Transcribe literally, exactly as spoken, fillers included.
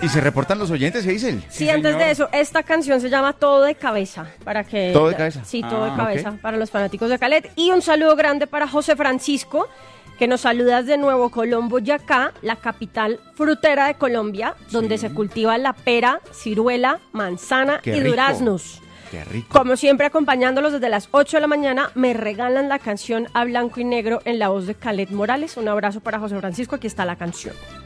¿Y se reportan los oyentes, se dice? Sí, sí, antes de eso, esta canción se llama Todo de Cabeza. Para que ¿Todo de cabeza? Sí, Todo Ah, de Cabeza, okay. para los fanáticos de Calet. Y un saludo grande para José Francisco, que nos saluda desde Nuevo Colombo, Boyacá, la capital frutera de Colombia, donde Sí. se cultiva la pera, ciruela, manzana Qué y rico. duraznos. Qué rico. Como siempre, acompañándolos desde las ocho de la mañana, me regalan la canción A Blanco y Negro en la voz de Calet Morales. Un abrazo para José Francisco, aquí está la canción.